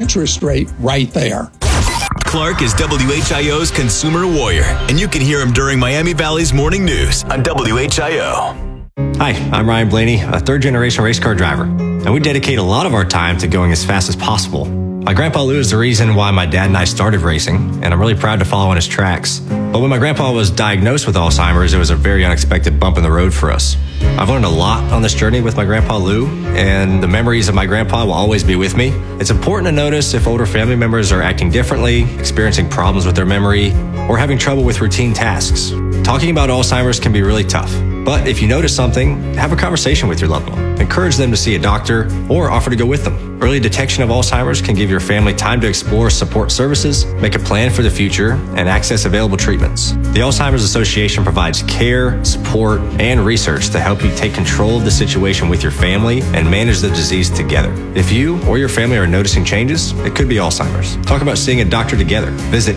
interest rate right there. Clark is WHIO's consumer warrior, and you can hear him during Miami Valley's morning news on WHIO. Hi, I'm Ryan Blaney, a third-generation race car driver, and we dedicate a lot of our time to going as fast as possible. My grandpa Lou is the reason why my dad and I started racing, and I'm really proud to follow in his tracks. But when my grandpa was diagnosed with Alzheimer's, it was a very unexpected bump in the road for us. I've learned a lot on this journey with my grandpa Lou, and the memories of my grandpa will always be with me. It's important to notice if older family members are acting differently, experiencing problems with their memory, or having trouble with routine tasks. Talking about Alzheimer's can be really tough, but if you notice something, have a conversation with your loved one. Encourage them to see a doctor or offer to go with them. Early detection of Alzheimer's can give your family time to explore support services, make a plan for the future, and access available treatments. The Alzheimer's Association provides care, support, and research to help you take control of the situation with your family and manage the disease together. If you or your family are noticing changes, it could be Alzheimer's. Talk about seeing a doctor together. Visit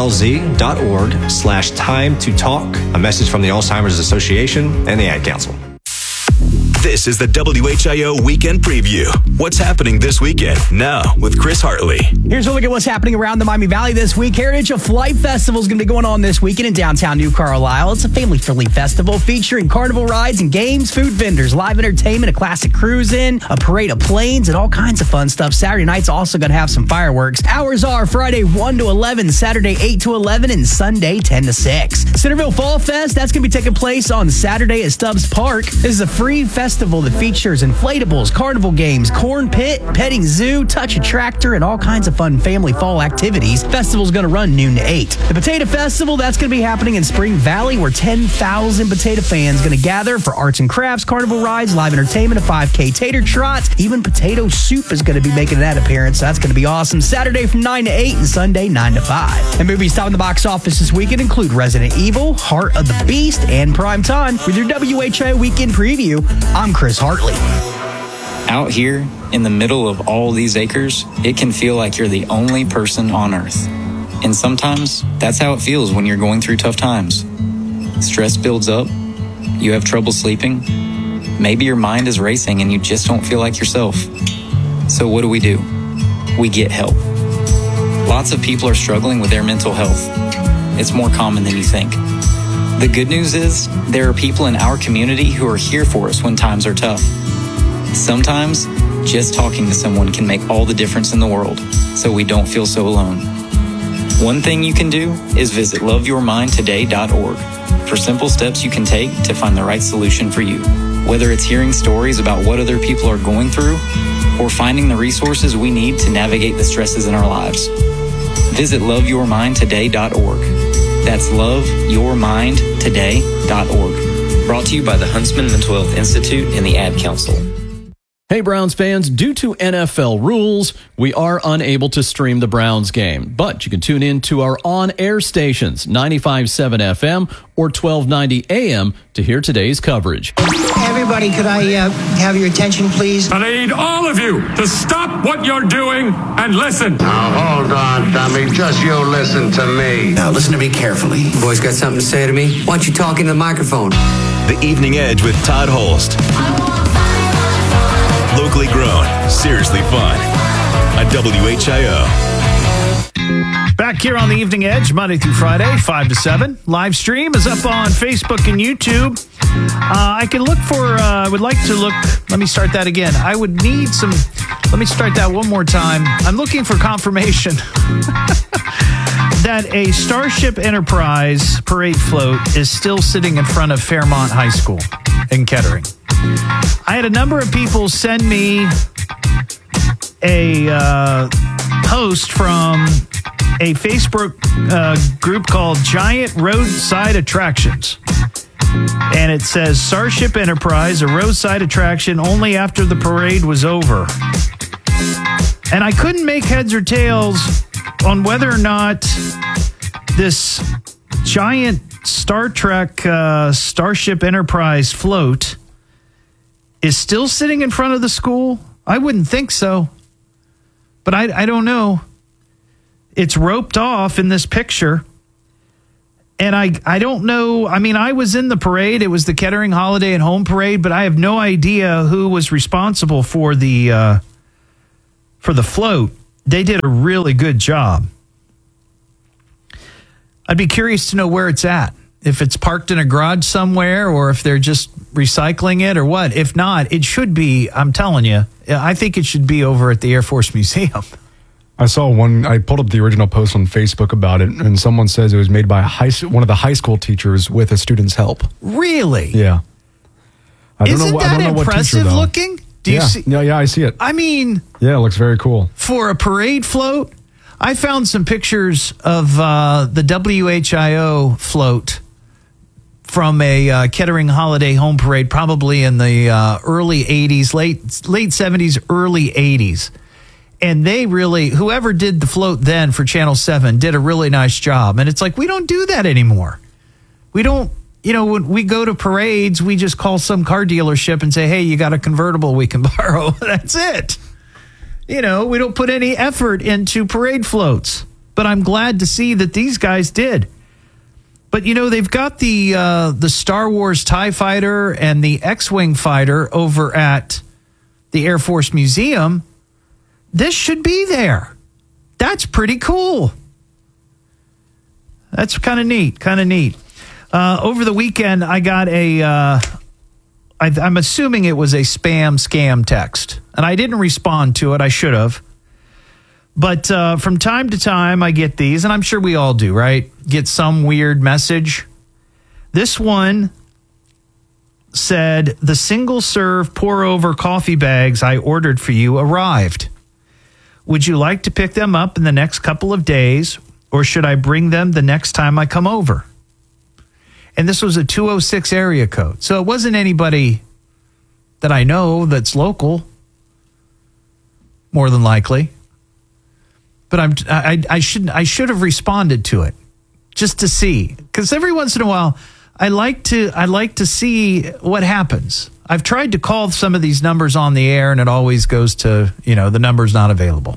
alz.org/time to talk. A message from the Alzheimer's Association and the Ad Council. This is the WHIO Weekend Preview. What's happening this weekend? Now with Chris Hartley. Here's a look at what's happening around the Miami Valley this week. Heritage of Flight Festival is going to be going on this weekend in downtown New Carlisle. It's a family-friendly festival featuring carnival rides and games, food vendors, live entertainment, a classic cruise-in, a parade of planes, and all kinds of fun stuff. Saturday night's also going to have some fireworks. Hours are Friday 1 to 11, Saturday 8 to 11, and Sunday 10 to 6. Centerville Fall Fest, that's going to be taking place on Saturday at Stubbs Park. This is a free festival that features inflatables, carnival games, corn pit, petting zoo, touch a tractor, and all kinds of fun family fall activities. Festival's going to run noon to 8. The Potato Festival, that's going to be happening in Spring Valley, where 10,000 potato fans going to gather for arts and crafts, carnival rides, live entertainment, a 5K tater trot. Even potato soup is going to be making that appearance, so that's going to be awesome. Saturday from 9 to 8 and Sunday 9 to 5. And movies topping the box office this weekend include Resident Evil, Heart of the Beast, and Prime Time. With your WHIO Weekend Preview, I'm Chris Hartley. Out here, in the middle of all these acres, it can feel like you're the only person on Earth. And sometimes, that's how it feels when you're going through tough times. Stress builds up, you have trouble sleeping, maybe your mind is racing and you just don't feel like yourself. So what do? We get help. Lots of people are struggling with their mental health. It's more common than you think. The good news is, there are people in our community who are here for us when times are tough. Sometimes, just talking to someone can make all the difference in the world, so we don't feel so alone. One thing you can do is visit loveyourmindtoday.org for simple steps you can take to find the right solution for you. Whether it's hearing stories about what other people are going through, or finding the resources we need to navigate the stresses in our lives. Visit loveyourmindtoday.org. That's loveyourmindtoday.org. Brought to you by the Huntsman Mental Health Institute and the Ad Council. Hey, Browns fans, due to NFL rules, we are unable to stream the Browns game, but you can tune in to our on-air stations, 95.7 FM or 1290 AM, to hear today's coverage. Everybody, could I have your attention, please? I need all of you to stop what you're doing and listen. Now, hold on, dummy. Just you listen to me. Now, listen to me carefully. You boys got something to say to me? Why don't you talk into the microphone? The Evening Edge with Todd Holst. Locally grown, seriously fun. On WHIO. Back here on the Evening Edge, Monday through Friday, 5 to 7. Live stream is up on Facebook and YouTube. I can look for, would like to look, let me start that again. I would need some, let me start that one more time. I'm looking for confirmation that a Starship Enterprise parade float is still sitting in front of Fairmont High School in Kettering. I had a number of people send me a post from a Facebook group called Giant Roadside Attractions. And it says, Starship Enterprise, a roadside attraction only after the parade was over. And I couldn't make heads or tails on whether or not this giant Star Trek Starship Enterprise float is still sitting in front of the school. I wouldn't think so. But I don't know. It's roped off in this picture. And I don't know. I mean, I was in the parade. It was the Kettering Holiday and Home Parade, but I have no idea who was responsible for the float. they did a really good job. I'd be curious to know where it's at. If it's parked in a garage somewhere or if they're just recycling it or what. If not, it should be, I'm telling you, I think it should be over at the Air Force Museum. I saw one, I pulled up the original post on Facebook about it, and someone says it was made by one of the high school teachers with a student's help. Really? Yeah. Isn't that impressive looking? Do you see? Yeah, I see it. I mean... Yeah, it looks very cool. For a parade float, I found some pictures of the WHIO float from a Kettering Holiday Home Parade, probably in the early 80s, late 70s, early 80s. And they really, whoever did the float then for Channel 7 did a really nice job. And it's like, we don't do that anymore. We don't, when we go to parades, we just call some car dealership and say, hey, you got a convertible we can borrow. That's it. We don't put any effort into parade floats. But I'm glad to see that these guys did. But, they've got the Star Wars TIE Fighter and the X-Wing fighter over at the Air Force Museum. This should be there. That's pretty cool. That's kind of neat, over the weekend, I got I'm assuming it was a spam scam text. And I didn't respond to it. I should have. But from time to time, I get these, and I'm sure we all do, right? Get some weird message. This one said, the single-serve pour-over coffee bags I ordered for you arrived. Would you like to pick them up in the next couple of days, or should I bring them the next time I come over? And this was a 206 area code. So it wasn't anybody that I know that's local, more than likely. But I should have responded to it just to see, because every once in a while I like to see what happens. I've tried to call some of these numbers on the air, and it always goes to the number's not available.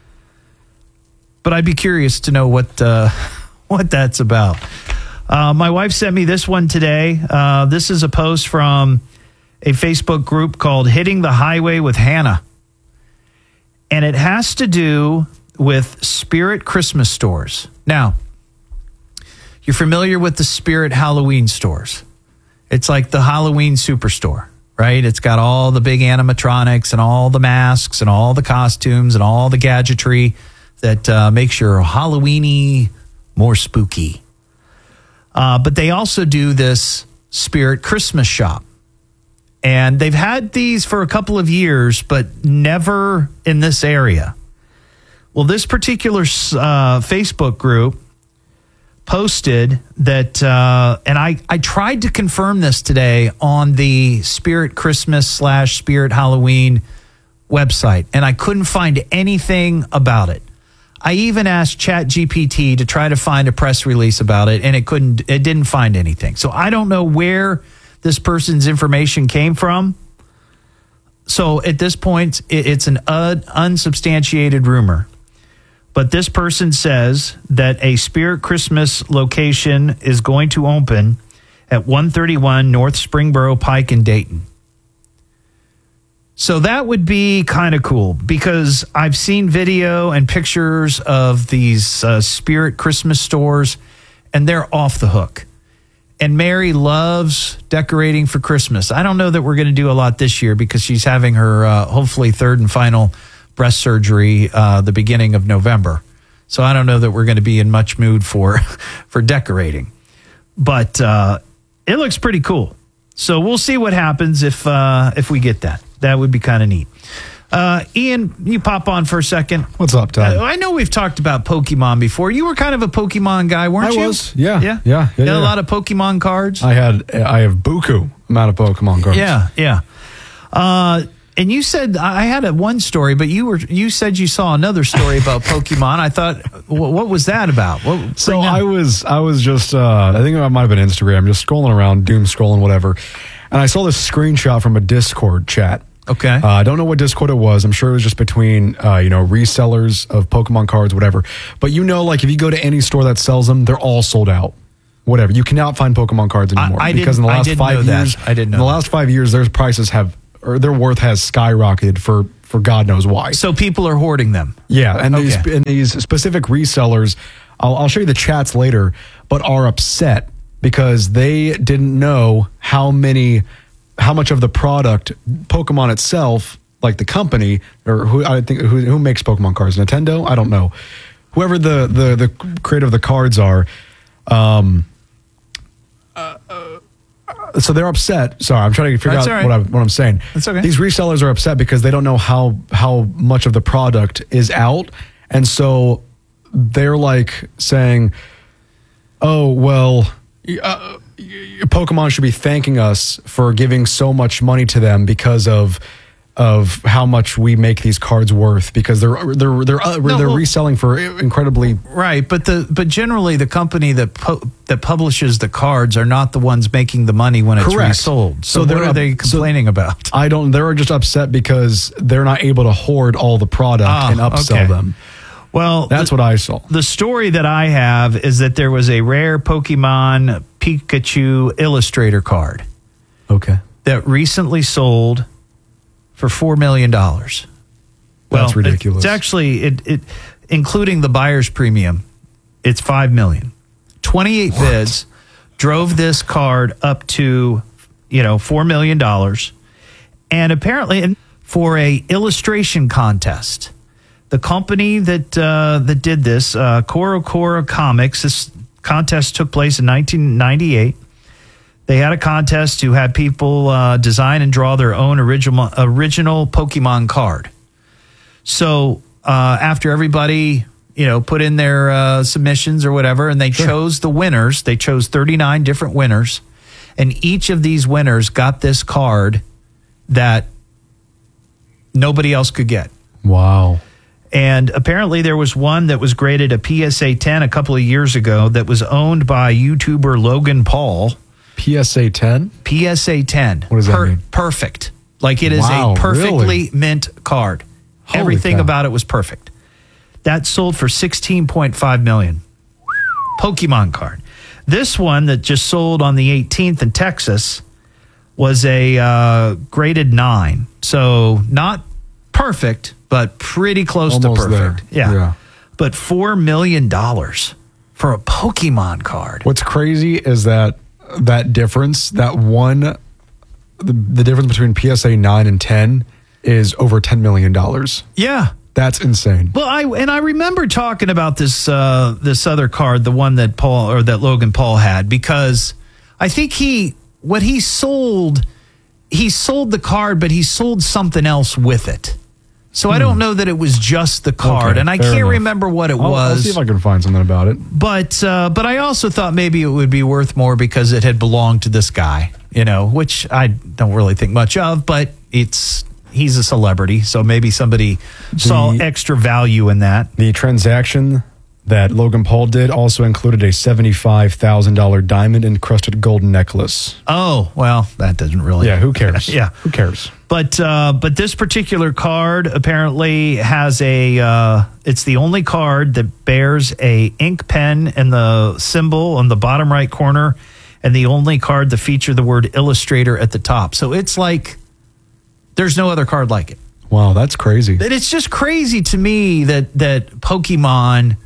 But I'd be curious to know what that's about. My wife sent me this one today. This is a post from a Facebook group called Hitting the Highway with Hannah, and it has to do with Spirit Christmas stores. Now, you're familiar with the Spirit Halloween stores. It's like the Halloween superstore, right? It's got all the big animatronics and all the masks and all the costumes and all the gadgetry that makes your Halloween-y more spooky. But they also do this Spirit Christmas shop. And they've had these for a couple of years, but never in this area. Well, this particular Facebook group posted that, and I tried to confirm this today on the Spirit Christmas / Spirit Halloween website, and I couldn't find anything about it. I even asked ChatGPT to try to find a press release about it, and it didn't find anything. So I don't know where this person's information came from. So at this point, it's an unsubstantiated rumor. But this person says that a Spirit Christmas location is going to open at 131 North Springboro Pike in Dayton. So that would be kind of cool, because I've seen video and pictures of these Spirit Christmas stores, and they're off the hook. And Mary loves decorating for Christmas. I don't know that we're going to do a lot this year because she's having her hopefully third and final breast surgery the beginning of November. So I don't know that we're going to be in much mood for decorating. But it looks pretty cool. So we'll see what happens if we get that. That would be kind of neat. Ian, you pop on for a second. What's up, Todd? I know we've talked about Pokemon before. You were kind of a Pokemon guy, weren't you? I was, yeah. You had a lot of Pokemon cards? I have buku amount of Pokemon cards. Yeah. And you said, I had one story, but you said you saw another story about Pokemon. I thought, what was that about? So I was just, I think it might have been Instagram, just scrolling around, doom scrolling, whatever. And I saw this screenshot from a Discord chat. Okay. I don't know what Discord it was. I'm sure it was just between, resellers of Pokemon cards, whatever. But like if you go to any store that sells them, they're all sold out. Whatever. You cannot find Pokemon cards anymore. Because in the last 5 years, their prices their worth has skyrocketed for for God knows why. So people are hoarding them. Yeah, and Okay. these specific resellers, I'll show you the chats later, but are upset because they didn't know how much of the product Pokemon itself, like the company, or who makes Pokemon cards, Nintendo? I don't know. Whoever the creator of the cards are, so they're upset. Sorry, I'm trying to figure That's out all right. what I'm saying. That's okay. These resellers are upset because they don't know how much of the product is out, and so they're like saying, "Oh well, Pokemon should be thanking us for giving so much money to them because of how much we make these cards worth, because they're reselling for incredibly right." But generally, the company that publishes the cards are not the ones making the money when it's resold. So what are they complaining about? I don't. They're just upset because they're not able to hoard all the product and upsell them. Well, that's what I saw. The story that I have is that there was a rare Pokemon Pikachu Illustrator card. Okay. That recently sold for $4 million. That's ridiculous. It's actually, it including the buyer's premium, it's $5 million. 28 bids drove this card up to, $4 million. And apparently for a illustration contest, the company that did this, CoroCoro Comics, this contest took place in 1998. They had a contest to have people design and draw their own original Pokemon card. So after everybody, put in their submissions or whatever, and they chose the winners. They chose 39 different winners, and each of these winners got this card that nobody else could get. Wow. And apparently there was one that was graded a PSA 10 a couple of years ago that was owned by YouTuber Logan Paul. PSA 10? PSA 10. What does that mean? Perfect. Like it is a perfectly mint card. Holy Everything cow. about it was perfect. That sold for $16.5 million. Pokemon card. This one that just sold on the 18th in Texas was a graded 9. So not perfect, but pretty close Almost to perfect. there. Yeah. But $4 million for a Pokemon card. What's crazy is that difference, the difference between PSA 9 and 10 is over $10 million. Yeah. That's insane. Well, I remember talking about this other card, the one that Logan Paul had, because I think he sold the card, but he sold something else with it. So I don't know that it was just the card, Okay, and I fair can't enough. remember what it was. I'll see if I can find something about it. But I also thought maybe it would be worth more because it had belonged to this guy, which I don't really think much of, but he's a celebrity, so maybe somebody saw extra value in that. The transaction that Logan Paul did also included a $75,000 diamond-encrusted gold necklace. Oh, well, that doesn't really... Yeah, who cares? Yeah. Who cares? But this particular card apparently has it's the only card that bears a ink pen and the symbol on the bottom right corner, and the only card that features the word Illustrator at the top. So it's like there's no other card like it. Wow, that's crazy. It's just crazy to me that Pokemon,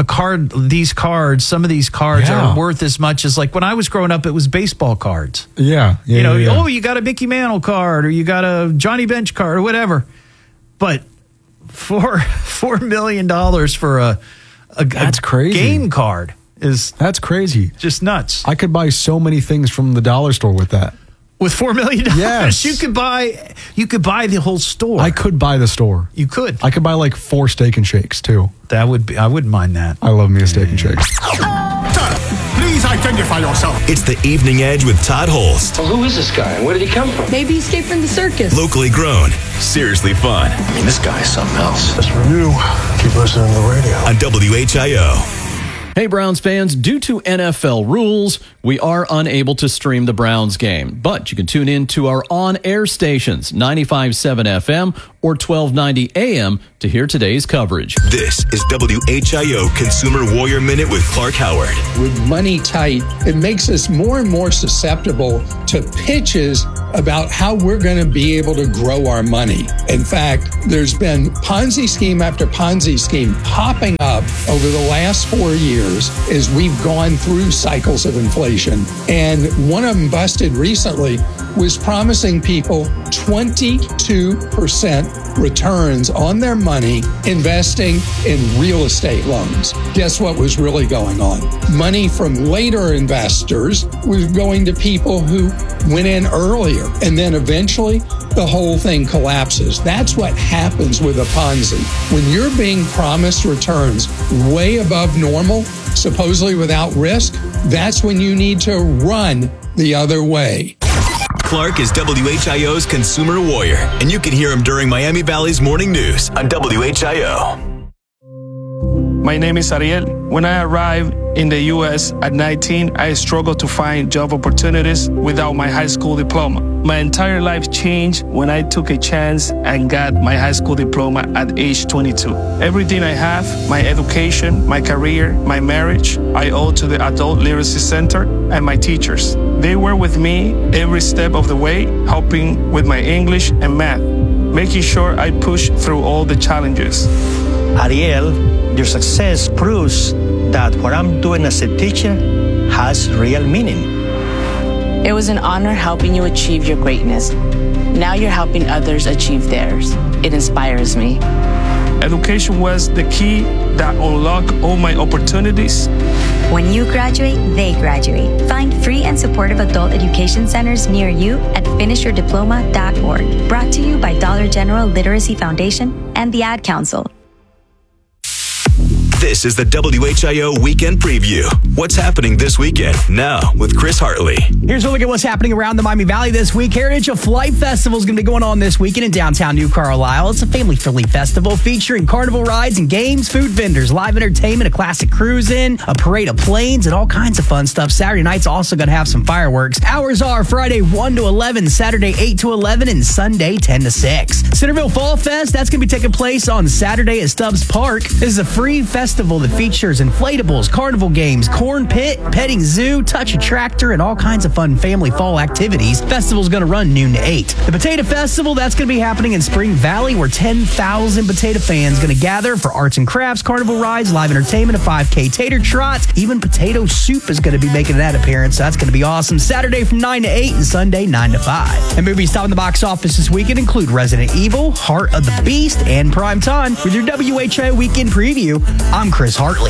some of these cards are worth as much as, like, when I was growing up, it was baseball cards. Yeah. Oh, you got a Mickey Mantle card, or you got a Johnny Bench card, or whatever. But $4 million for a that's crazy game card that's crazy. Just nuts. I could buy so many things from the dollar store with that. With $4 million, yes, you could buy the whole store. I could buy the store. You could. I could buy like 4 Steak and Shakes too. I wouldn't mind that. I love me a Steak and Shake. Please identify yourself. It's the Evening Edge with Todd Holst. Well, who is this guy and where did he come from? Maybe he escaped from the circus. Locally grown, seriously fun. I mean, this guy's something else. Just for you, keep listening to the radio. On WHIO. Hey, Browns fans, due to NFL rules, we are unable to stream the Browns game, but you can tune in to our on-air stations, 95.7 FM or 1290 AM to hear today's coverage. This is WHIO Consumer Warrior Minute with Clark Howard. With money tight, it makes us more and more susceptible to pitches about how we're going to be able to grow our money. In fact, there's been Ponzi scheme after Ponzi scheme popping up over the last 4 years as we've gone through cycles of inflation. And one of them busted recently was promising people 22% returns on their money investing in real estate loans. Guess what was really going on? Money from later investors was going to people who went in earlier, and then eventually the whole thing collapses. That's what happens with a Ponzi. When you're being promised returns way above normal, supposedly without risk, that's when you need to run the other way. Clark is WHIO's Consumer Warrior, and you can hear him during Miami Valley's morning news on WHIO. My name is Ariel. When I arrived in the U.S. at 19, I struggled to find job opportunities without my high school diploma. My entire life changed when I took a chance and got my high school diploma at age 22. Everything I have, my education, my career, my marriage, I owe to the Adult Literacy Center and my teachers. They were with me every step of the way, helping with my English and math, making sure I push through all the challenges. Ariel, your success proves that what I'm doing as a teacher has real meaning. It was an honor helping you achieve your greatness. Now you're helping others achieve theirs. It inspires me. Education was the key that unlocked all my opportunities. When you graduate, they graduate. Find free and supportive adult education centers near you at finishyourdiploma.org. Brought to you by Dollar General Literacy Foundation and the Ad Council. This is the WHIO Weekend Preview. What's happening this weekend? Now with Chris Hartley. Here's a look at what's happening around the Miami Valley this week. Heritage of Flight Festival is going to be going on this weekend in downtown New Carlisle. It's a family-friendly festival featuring carnival rides and games, food vendors, live entertainment, a classic cruise-in, a parade of planes, and all kinds of fun stuff. Saturday night's also going to have some fireworks. Hours are Friday 1 to 11, Saturday 8 to 11, and Sunday 10 to 6. Centerville Fall Fest, that's going to be taking place on Saturday at Stubbs Park. This is a free festival that features inflatables, carnival games, corn pit, petting zoo, touch a tractor, and all kinds of fun family fall activities. Festival's going to run noon to 8. The Potato Festival, that's going to be happening in Spring Valley, where 10,000 potato fans going to gather for arts and crafts, carnival rides, live entertainment, a 5K tater trot. Even potato soup is going to be making that appearance. So that's going to be awesome. Saturday from 9 to 8 and Sunday 9 to 5. And movies stopping the box office this weekend include Resident Evil, Heart of the Beast, and Prime Time. With your WHIO Weekend Preview, I'm Chris Hartley.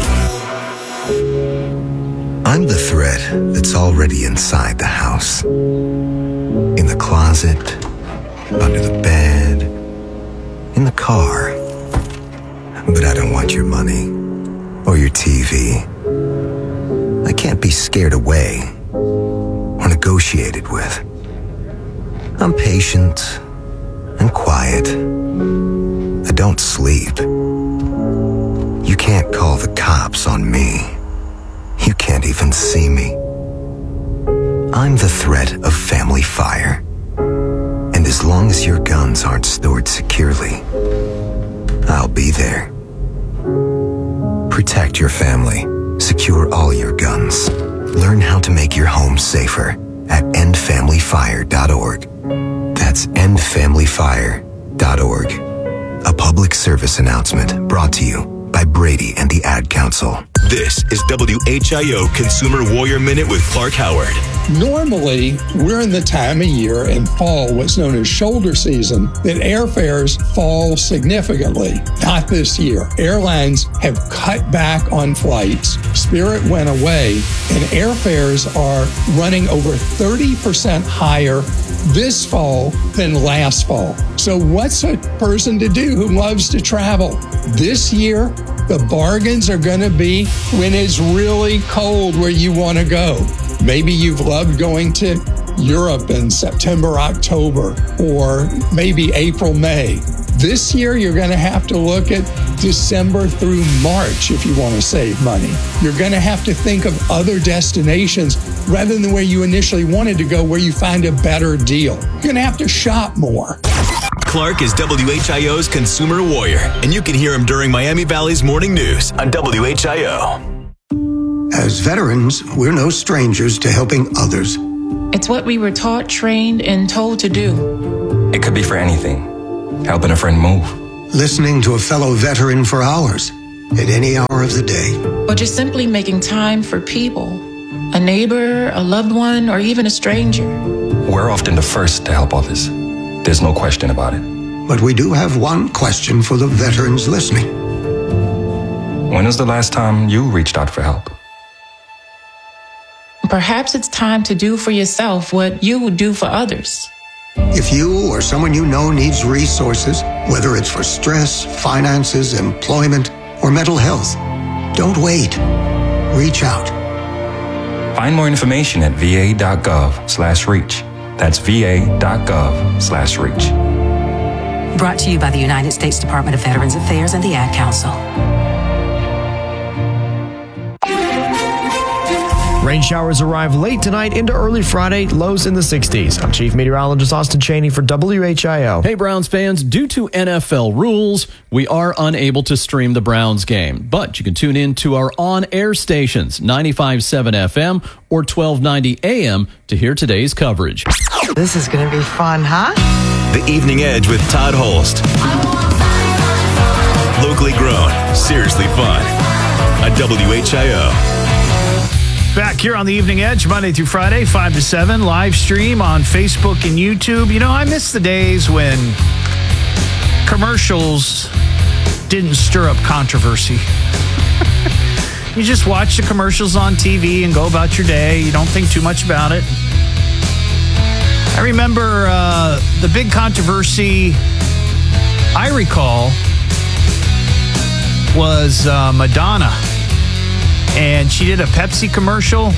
I'm the thread that's already inside the house. In the closet, under the bed, in the car. But I don't want your money or your TV. I can't be scared away or negotiated with. I'm patient and quiet. I don't sleep. You can't call the cops on me. You can't even see me. I'm the threat of family fire. And as long as your guns aren't stored securely, I'll be there. Protect your family. Secure all your guns. Learn how to make your home safer at endfamilyfire.org. That's endfamilyfire.org. A public service announcement brought to you by Brady and the Ad Council. This is WHIO Consumer Warrior Minute with Clark Howard. Normally, we're in the time of year in fall, what's known as shoulder season, that airfares fall significantly. Not this year. Airlines have cut back on flights. Spirit went away, and airfares are running over 30% higher this fall than last fall. So what's a person to do who loves to travel? This year, the bargains are going to be when it's really cold where you want to go. Maybe you've loved going to Europe in September, October, or maybe April, May. This year, you're going to have to look at December through March if you want to save money. You're going to have to think of other destinations rather than where you initially wanted to go, where you find a better deal. You're going to have to shop more. Clark is WHIO's consumer warrior, and you can hear him during Miami Valley's morning news on WHIO. As veterans, we're no strangers to helping others. It's what we were taught, trained, and told to do. It could be for anything. Helping a friend move. Listening to a fellow veteran for hours, at any hour of the day. Or just simply making time for people. A neighbor, a loved one, or even a stranger. We're often the first to help others. There's no question about it. But we do have one question for the veterans listening. When was the last time you reached out for help? Perhaps it's time to do for yourself what you would do for others. If you or someone you know needs resources, whether it's for stress, finances, employment, or mental health, don't wait. Reach out. Find more information at va.gov/reach. That's va.gov/reach. Brought to you by the United States Department of Veterans Affairs and the Ad Council. Rain showers arrive late tonight into early Friday, lows in the 60s. I'm Chief Meteorologist Austin Chaney for WHIO. Hey, Browns fans, due to NFL rules, we are unable to stream the Browns game, but you can tune in to our on-air stations, 95.7 FM or 1290 AM, to hear today's coverage. This is going to be fun, huh? The Evening Edge with Todd Holst. Locally grown, seriously fun. On WHIO. Back here on the Evening Edge, Monday through Friday, 5 to 7, live stream on Facebook and YouTube. You know, I miss the days when commercials didn't stir up controversy. You just watch the commercials on TV and go about your day. You don't think too much about it. I remember the big controversy I recall was Madonna. And she did a Pepsi commercial,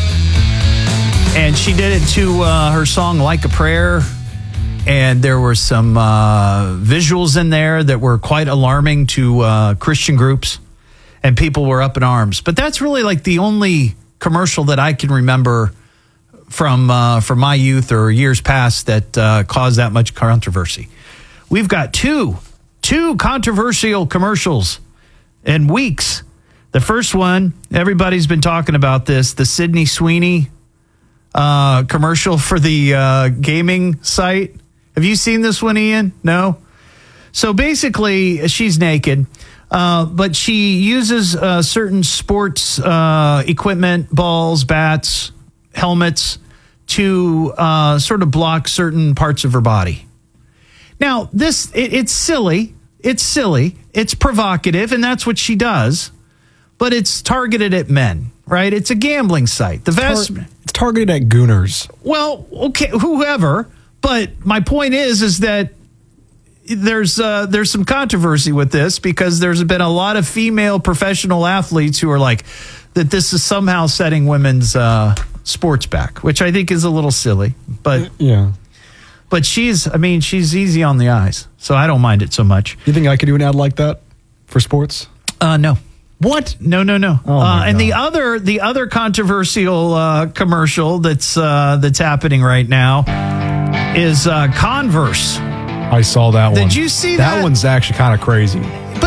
and she did it to her song Like a Prayer, and there were some visuals in there that were quite alarming to Christian groups, and people were up in arms. But that's really like the only commercial that I can remember from my youth or years past that caused that much controversy. We've got two controversial commercials in weeks. The first one, everybody's been talking about this, the Sydney Sweeney commercial for the gaming site. Have you seen this one, Ian? No? So basically, she's naked, but she uses certain sports equipment, balls, bats, helmets, to sort of block certain parts of her body. Now, it's silly. It's silly. It's provocative, and that's what she does. But it's targeted at men, right? It's a gambling site. It's targeted at gooners. Well, okay, whoever. But my point is that there's some controversy with this because there's been a lot of female professional athletes who are like that this is somehow setting women's sports back, which I think is a little silly. But yeah. But she's easy on the eyes, so I don't mind it so much. You think I could do an ad like that for sports? No. What? No. Oh And the other controversial commercial that's happening right now is Converse. I saw that one. Did you see that? That one's actually kind of crazy. But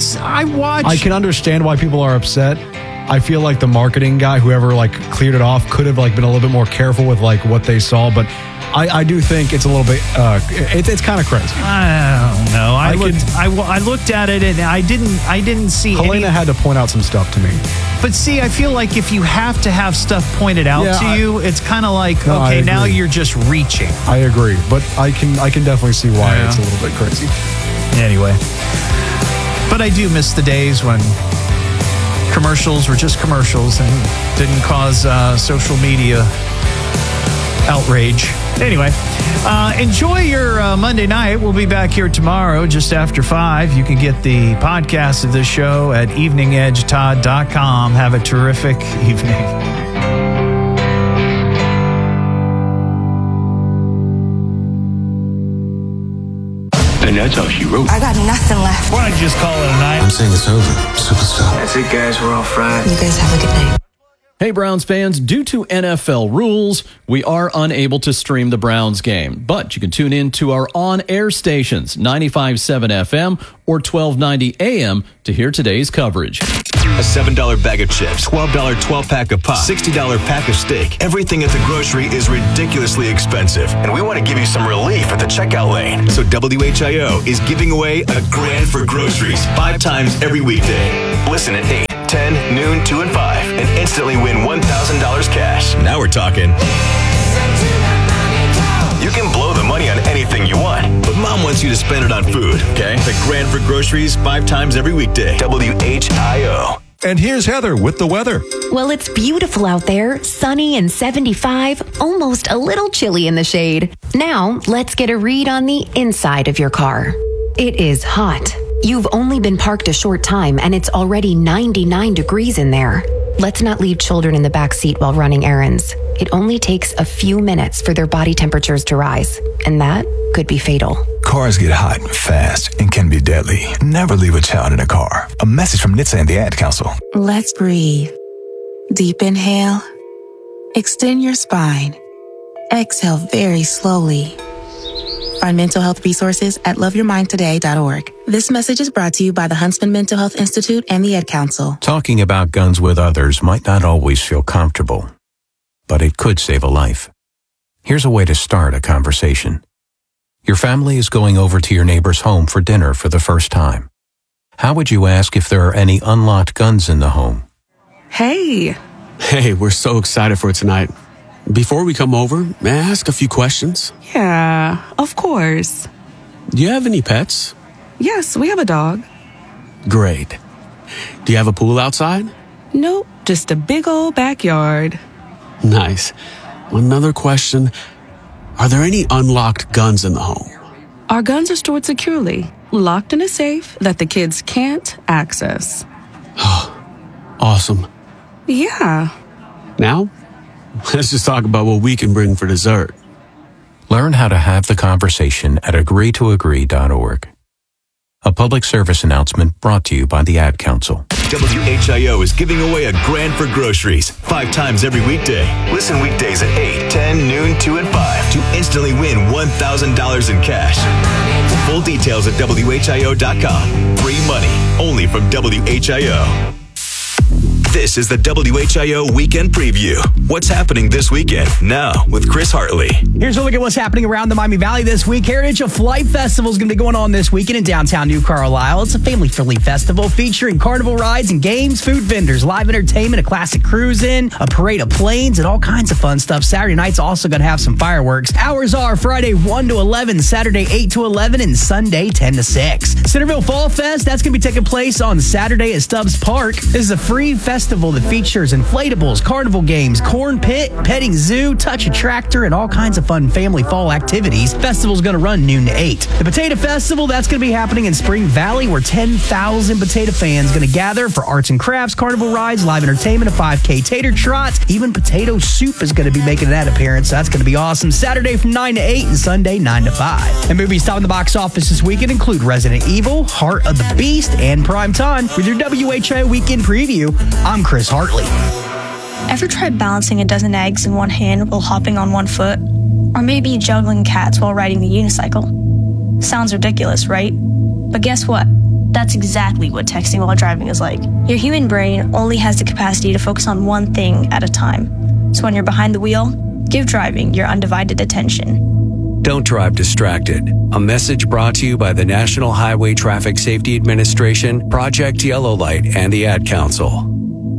I can understand why people are upset. I feel like the marketing guy, whoever cleared it off, could have been a little bit more careful with what they saw. But I do think it's a little bit. It's kind of crazy. I don't know. I looked at it and I didn't see. Helena had to point out some stuff to me. But see, I feel like if you have to have stuff pointed out to you, it's kind of like now you're just reaching. I agree, but I can definitely see why it's a little bit crazy. Anyway, but I do miss the days when commercials were just commercials and didn't cause social media outrage. Anyway, enjoy your Monday night. We'll be back here tomorrow just after 5. You can get the podcast of this show at eveningedgetodd.com. Have a terrific evening. And that's all she wrote. I got nothing left. Why don't you just call it a night? I'm saying it's over, superstar. That's it, guys. We're all fried. You guys have a good night. Hey, Browns fans, due to NFL rules, we are unable to stream the Browns game, but you can tune in to our on-air stations, 95.7 FM or 1290 AM, to hear today's coverage. A $7 bag of chips, $12 12-pack of pop, $60 pack of steak. Everything at the grocery is ridiculously expensive, and we want to give you some relief at the checkout lane. So WHIO is giving away a grand for groceries 5 times every weekday. Listen at 8, 10, noon, 2, and 5, and instantly win $1,000 cash. Now we're talking. You can blow the money on anything you want, but Mom wants you to spend it on food, okay? The grand for groceries 5 times every weekday. WHIO. And here's Heather with the weather. Well, it's beautiful out there, sunny and 75, almost a little chilly in the shade. Now, let's get a read on the inside of your car. It is hot. You've only been parked a short time and it's already 99 degrees in there. Let's not leave children in the back seat while running errands. It only takes a few minutes for their body temperatures to rise, and that could be fatal. Cars get hot fast and can be deadly. Never leave a child in a car. A message from NHTSA and the Ad Council. Let's breathe. Deep inhale. Extend your spine. Exhale very slowly. Find mental health resources at loveyourmindtoday.org. This message is brought to you by the Huntsman Mental Health Institute and the Ad Council. Talking about guns with others might not always feel comfortable, but it could save a life. Here's a way to start a conversation. Your family is going over to your neighbor's home for dinner for the first time. How would you ask if there are any unlocked guns in the home? Hey, we're so excited for tonight. Before we come over, may I ask a few questions? Yeah, of course. Do you have any pets? Yes, we have a dog. Great. Do you have a pool outside? Nope, just a big old backyard. Nice. Another question. Are there any unlocked guns in the home? Our guns are stored securely, locked in a safe that the kids can't access. Awesome. Yeah. Now, let's just talk about what we can bring for dessert. Learn how to have the conversation at agreetoagree.org. A public service announcement brought to you by the Ad Council. WHIO is giving away a grand for groceries 5 times every weekday. Listen weekdays at 8, 10, noon, 2, and 5 to instantly win $1,000 in cash. Full details at WHIO.com. Free money only from WHIO. This is the WHIO Weekend Preview. What's happening this weekend? Now with Chris Hartley. Here's a look at what's happening around the Miami Valley this week. Heritage of Flight Festival is going to be going on this weekend in downtown New Carlisle. It's a family-friendly festival featuring carnival rides and games, food vendors, live entertainment, a classic cruise-in, a parade of planes, and all kinds of fun stuff. Saturday night's also going to have some fireworks. Hours are Friday 1 to 11, Saturday 8 to 11, and Sunday 10 to 6. Centerville Fall Fest, that's going to be taking place on Saturday at Stubbs Park. This is a free festival that features inflatables, carnival games, corn pit, petting zoo, touch a tractor, and all kinds of fun family fall activities. Festival's going to run noon to 8. The Potato Festival, that's going to be happening in Spring Valley, where 10,000 potato fans going to gather for arts and crafts, carnival rides, live entertainment, a 5K tater trot. Even potato soup is going to be making that appearance. So that's going to be awesome. Saturday from 9 to 8 and Sunday 9 to 5. And movies topping the box office this weekend include Resident Evil, Heart of the Beast, and Prime Time. With your WHIO Weekend Preview, I'm Chris Hartley. Ever tried balancing a dozen eggs in one hand while hopping on one foot? Or maybe juggling cats while riding the unicycle? Sounds ridiculous, right? But guess what? That's exactly what texting while driving is like. Your human brain only has the capacity to focus on one thing at a time. So when you're behind the wheel, give driving your undivided attention. Don't drive distracted. A message brought to you by the National Highway Traffic Safety Administration, Project Yellow Light, and the Ad Council.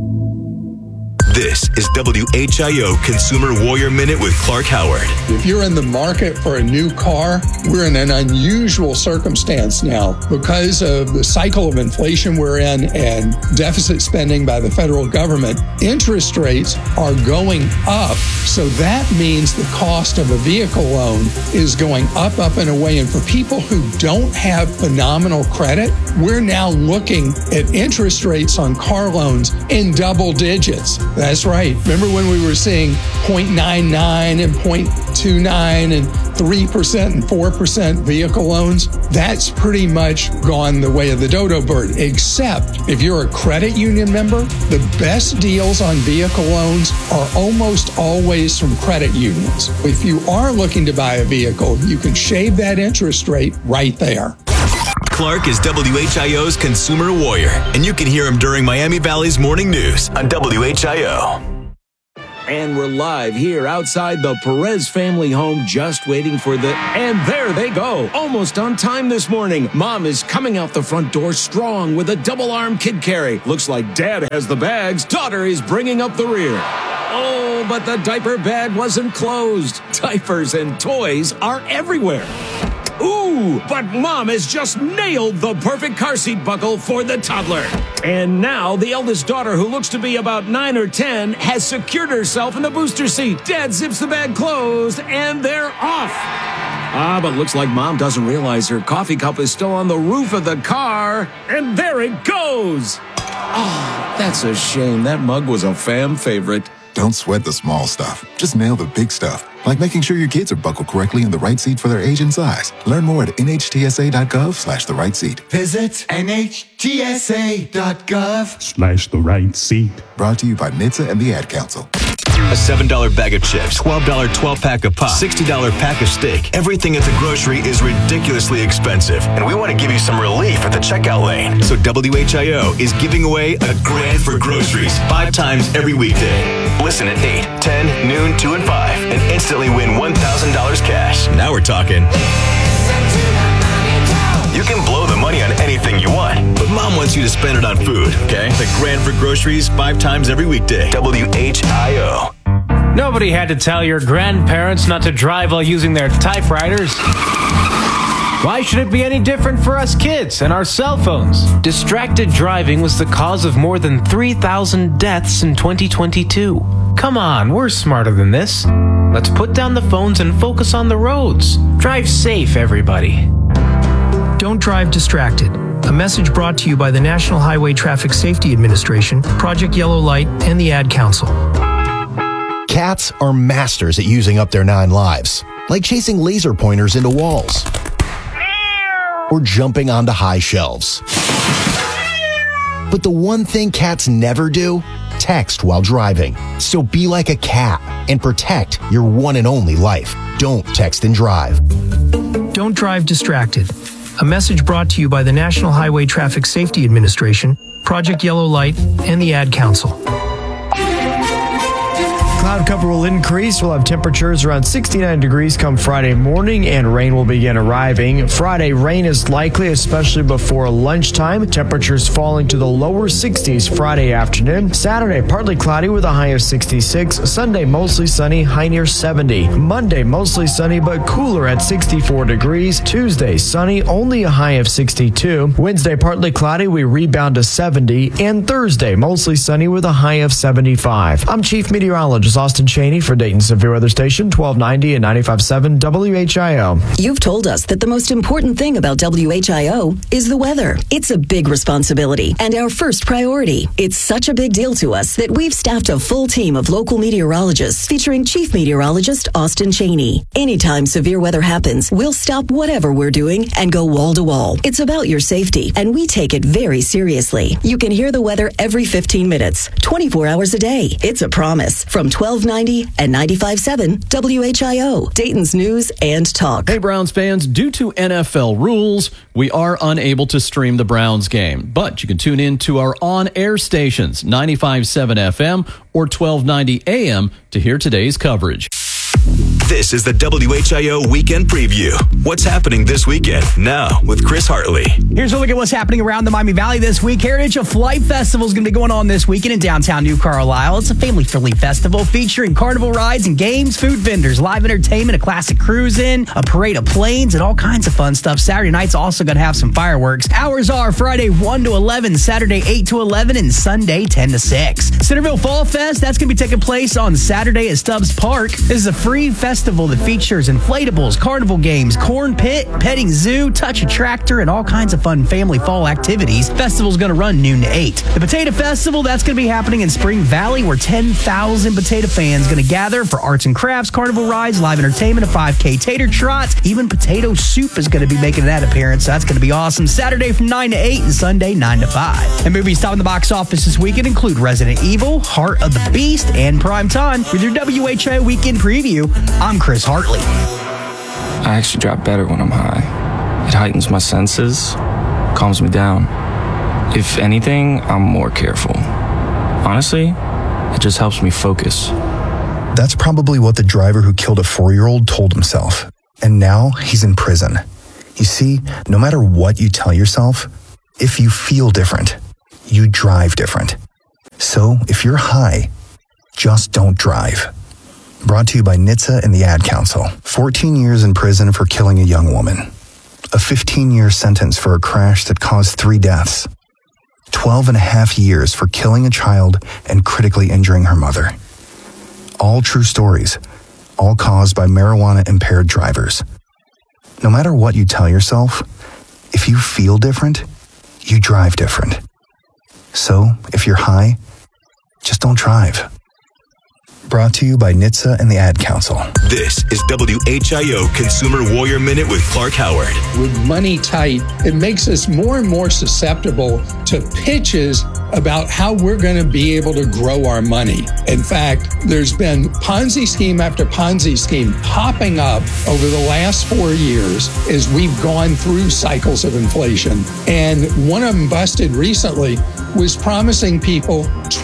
This is WHIO Consumer Warrior Minute with Clark Howard. If you're in the market for a new car, we're in an unusual circumstance now because of the cycle of inflation we're in and deficit spending by the federal government. Interest rates are going up, so that means the cost of a vehicle loan is going up and away. And for people who don't have phenomenal credit, we're now looking at interest rates on car loans in double digits. That's right. Remember when we were seeing 0.99 and 0.29 and 3% and 4% vehicle loans? That's pretty much gone the way of the dodo bird, except if you're a credit union member, the best deals on vehicle loans are almost always from credit unions. If you are looking to buy a vehicle, you can shave that interest rate right there. Clark is WHIO's consumer warrior, and you can hear him during Miami Valley's morning news on WHIO. And we're live here outside the Perez family home, just waiting for and there they go. Almost on time this morning. Mom is coming out the front door strong with a double-arm kid carry. Looks like Dad has the bags. Daughter is bringing up the rear. Oh, but the diaper bag wasn't closed. Diapers and toys are everywhere. Ooh, but Mom has just nailed the perfect car seat buckle for the toddler. And now the eldest daughter, who looks to be about 9 or 10, has secured herself in the booster seat. Dad zips the bag closed, and they're off. But looks like Mom doesn't realize her coffee cup is still on the roof of the car. And there it goes. Oh, that's a shame. That mug was a fam favorite. Don't sweat the small stuff. Just nail the big stuff, like making sure your kids are buckled correctly in the right seat for their age and size. Learn more at nhtsa.gov/the right seat. Visit nhtsa.gov/the right seat. Brought to you by NHTSA and the Ad Council. A $7 bag of chips, $12 12-pack of pop, $60 pack of steak. Everything at the grocery is ridiculously expensive, and we want to give you some relief at the checkout lane. So WHIO is giving away a grand for groceries 5 times every weekday. Listen at 8, 10, noon, 2, and 5, and instantly win $1,000 cash. Now we're talking. You can blow the money on anything you want, but Mom wants you to spend it on food, okay? The grand for groceries 5 times every weekday. WHIO. Nobody had to tell your grandparents not to drive while using their typewriters. Why should it be any different for us kids and our cell phones? Distracted driving was the cause of more than 3,000 deaths in 2022. Come on, we're smarter than this. Let's put down the phones and focus on the roads. Drive safe, everybody. Don't drive distracted. A message brought to you by the National Highway Traffic Safety Administration, Project Yellow Light, and the Ad Council. Cats are masters at using up their 9 lives, like chasing laser pointers into walls or jumping onto high shelves. But the one thing cats never do, text while driving. So be like a cat and protect your one and only life. Don't text and drive. Don't drive distracted. A message brought to you by the National Highway Traffic Safety Administration, Project Yellow Light, and the Ad Council. Cloud cover will increase. We'll have temperatures around 69 degrees come Friday morning, and rain will begin arriving. Friday, rain is likely, especially before lunchtime. Temperatures falling to the lower 60s Friday afternoon. Saturday, partly cloudy with a high of 66. Sunday, mostly sunny, high near 70. Monday, mostly sunny but cooler at 64 degrees. Tuesday, sunny, only a high of 62. Wednesday, partly cloudy, we rebound to 70. And Thursday, mostly sunny with a high of 75. I'm Chief Meteorologist Austin Cheney for Dayton Severe Weather Station, 1290 and 95.7 WHIO. You've told us that the most important thing about WHIO is the weather. It's a big responsibility and our first priority. It's such a big deal to us that we've staffed a full team of local meteorologists featuring Chief Meteorologist Austin Cheney. Anytime severe weather happens, we'll stop whatever we're doing and go wall to wall. It's about your safety, and we take it very seriously. You can hear the weather every 15 minutes, 24 hours a day. It's a promise from 1290 and 95.7 WHIO, Dayton's News and Talk. Hey, Browns fans, due to NFL rules, we are unable to stream the Browns game, but you can tune in to our on-air stations, 95.7 FM or 1290 AM, to hear today's coverage. This is the WHIO Weekend Preview. What's happening this weekend? Now with Chris Hartley. Here's a look at what's happening around the Miami Valley this week. Heritage of Flight Festival is going to be going on this weekend in downtown New Carlisle. It's a family-friendly festival featuring carnival rides and games, food vendors, live entertainment, a classic cruise-in, a parade of planes, and all kinds of fun stuff. Saturday night's also going to have some fireworks. Hours are Friday 1 to 11, Saturday 8 to 11, and Sunday 10 to 6. Centerville Fall Fest, that's going to be taking place on Saturday at Stubbs Park. This is a free festival that features inflatables, carnival games, corn pit, petting zoo, touch a tractor, and all kinds of fun family fall activities. Festival's going to run noon to 8. The Potato Festival, that's going to be happening in Spring Valley, where 10,000 potato fans going to gather for arts and crafts, carnival rides, live entertainment, a 5K tater trot. Even potato soup is going to be making that appearance, so that's going to be awesome. Saturday from 9 to 8 and Sunday 9 to 5. And movies topping the box office this weekend include Resident Evil, Heart of the Beast, and Prime Time. With your WHIO Weekend Preview, I'm Chris Hartley. I actually drop better when I'm high. It heightens my senses, calms me down. If anything, I'm more careful. Honestly, it just helps me focus. That's probably what the driver who killed a 4-year-old told himself. And now he's in prison. You see, no matter what you tell yourself, if you feel different, you drive different. So if you're high, just don't drive. Brought to you by NHTSA and the Ad Council. 14 years in prison for killing a young woman. A 15-year sentence for a crash that caused 3 deaths. 12 and a half years for killing a child and critically injuring her mother. All true stories, all caused by marijuana-impaired drivers. No matter what you tell yourself, if you feel different, you drive different. So, if you're high, just don't drive. Brought to you by NHTSA and the Ad Council. This is WHIO Consumer Warrior Minute with Clark Howard. With money tight, it makes us more and more susceptible to pitches about how we're going to be able to grow our money. In fact, there's been Ponzi scheme after Ponzi scheme popping up over the last 4 years as we've gone through cycles of inflation. And one of them busted recently was promising people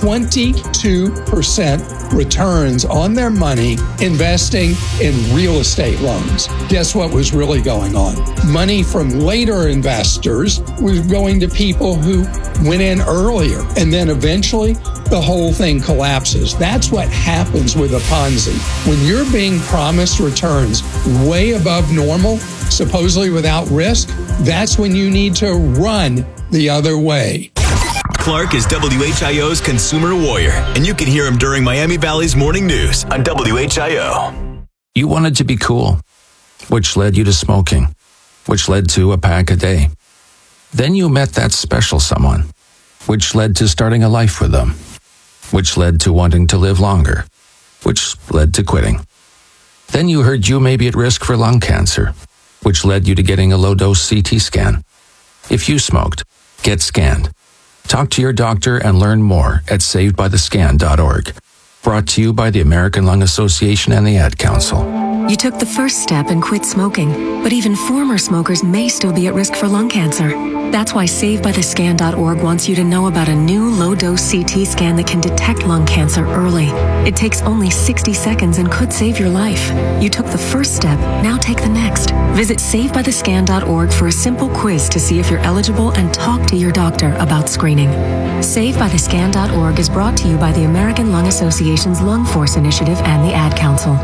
22% returns on their money investing in real estate loans. Guess what was really going on? Money from later investors was going to people who went in earlier, and then eventually the whole thing collapses. That's what happens with a Ponzi. When you're being promised returns way above normal, supposedly without risk, that's when you need to run the other way. Clark is WHIO's Consumer Warrior, and you can hear him during Miami Valley's morning news on WHIO. You wanted to be cool, which led you to smoking, which led to a pack a day. Then you met that special someone, which led to starting a life with them, which led to wanting to live longer, which led to quitting. Then you heard you may be at risk for lung cancer, which led you to getting a low-dose CT scan. If you smoked, get scanned. Talk to your doctor and learn more at savedbythescan.org. Brought to you by the American Lung Association and the Ad Council. You took the first step and quit smoking, but even former smokers may still be at risk for lung cancer. That's why SaveByTheScan.org wants you to know about a new low-dose CT scan that can detect lung cancer early. It takes only 60 seconds and could save your life. You took the first step, now take the next. Visit SaveByTheScan.org for a simple quiz to see if you're eligible and talk to your doctor about screening. SaveByTheScan.org is brought to you by the American Lung Association's Lung Force Initiative and the Ad Council.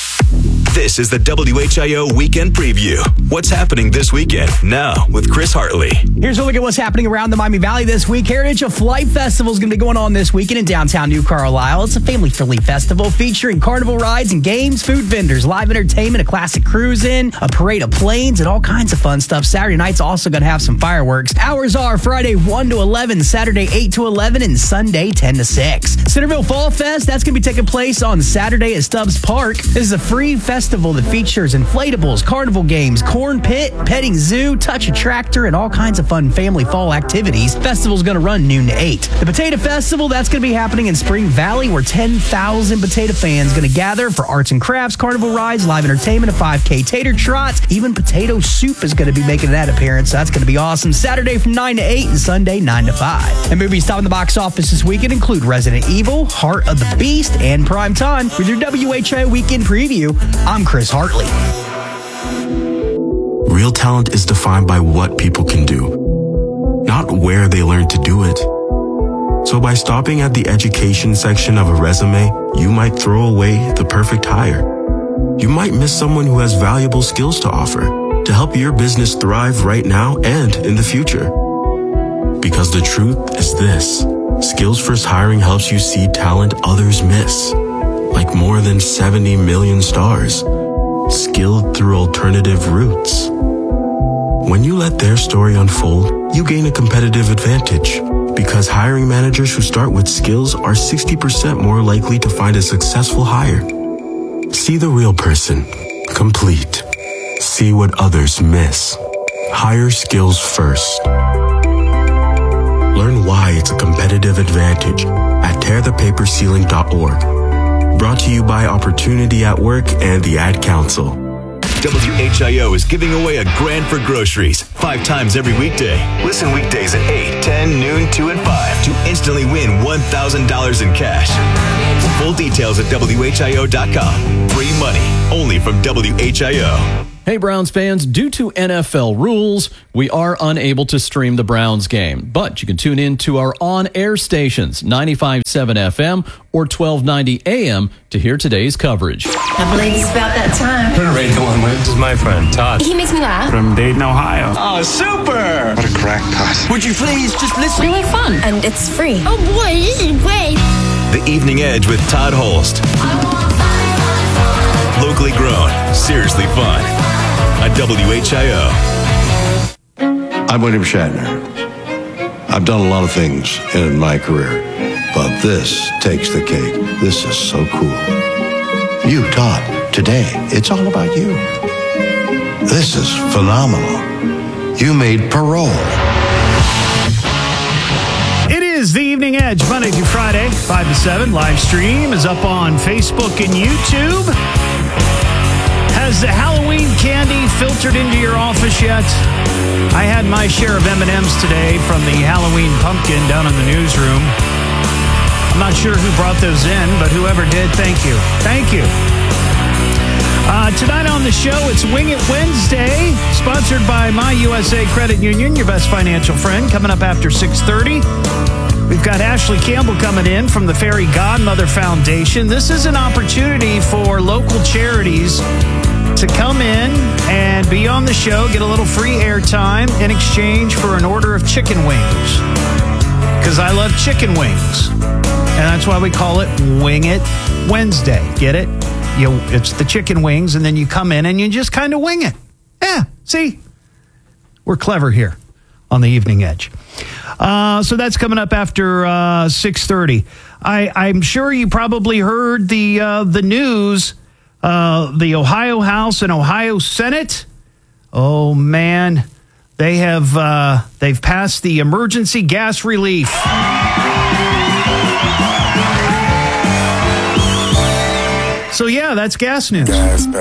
This is the WHIO Weekend Preview. What's happening this weekend? Now with Chris Hartley. Here's a look at what's happening around the Miami Valley this week. Heritage of Flight Festival is going to be going on this weekend in downtown New Carlisle. It's a family-friendly festival featuring carnival rides and games, food vendors, live entertainment, a classic cruise-in, a parade of planes, and all kinds of fun stuff. Saturday night's also going to have some fireworks. Hours are Friday 1 to 11, Saturday 8 to 11, and Sunday 10 to 6. Centerville Fall Fest, that's going to be taking place on Saturday at Stubbs Park. This is a free festival that features inflatables, carnival games, corn pit, petting zoo, touch a tractor, and all kinds of fun family fall activities. Festival's going to run noon to 8. The Potato Festival, that's going to be happening in Spring Valley, where 10,000 potato fans going to gather for arts and crafts, carnival rides, live entertainment, a 5K tater trot. Even potato soup is going to be making that appearance, so that's going to be awesome. Saturday from 9 to 8 and Sunday 9 to 5. And movies topping the box office this weekend include Resident Evil, Heart of the Beast, and Prime Time. With your WHIO Weekend Preview, I'm Chris Hartley. Real talent is defined by what people can do, not where they learn to do it. So by stopping at the education section of a resume, you might throw away the perfect hire. You might miss someone who has valuable skills to offer to help your business thrive right now and in the future. Because the truth is this: Skills First Hiring helps you see talent others miss, like more than 70 million stars, skilled through alternative routes. When you let their story unfold, you gain a competitive advantage because hiring managers who start with skills are 60% more likely to find a successful hire. See the real person, complete. See what others miss. Hire skills first. Learn why it's a competitive advantage at tearthepaperceiling.org. Brought to you by Opportunity at Work and the Ad Council. WHIO is giving away a grand for groceries 5 times every weekday. Listen weekdays at 8, 10, noon, 2, and 5 to instantly win $1,000 in cash. Full details at WHIO.com. Free money only from WHIO. Hey, Browns fans, due to NFL rules, we are unable to stream the Browns game, but you can tune in to our on-air stations, 95.7 FM or 1290 AM, to hear today's coverage. I believe it's about that time. Turn the radio on, This is my friend, Todd. He makes me laugh. From Dayton, Ohio. Oh, super! What a crackpot. Would you please just listen? Really fun. And it's free. Oh, boy, this is great. The Evening Edge with Todd Holst. Locally grown, seriously fun. At WHIO. I'm William Shatner. I've done a lot of things in my career, but this takes the cake. This is so cool. You, Todd, today, it's all about you. This is phenomenal. You made Parole. It is the Evening Edge, Monday through Friday, 5 to 7. Live stream is up on Facebook and YouTube. Has the Halloween candy filtered into your office yet? I had my share of M&Ms today from the Halloween pumpkin down in the newsroom. I'm not sure who brought those in, but whoever did, thank you. Thank you. Tonight on the show, it's Wing It Wednesday, sponsored by My USA Credit Union, your best financial friend, coming up after 6:30. We've got Ashley Campbell coming in from the Fairy Godmother Foundation. This is an opportunity for local charities to come in and be on the show, get a little free airtime in exchange for an order of chicken wings. Because I love chicken wings. And that's why we call it Wing It Wednesday. Get it? It's the chicken wings, and then you come in and you just kind of wing it. Yeah, see? We're clever here on the Evening Edge. So that's coming up after 6:30. I'm sure you probably heard the news. The Ohio House and Ohio Senate. Oh man, they've passed the emergency gas relief. So yeah, that's gas news. Gas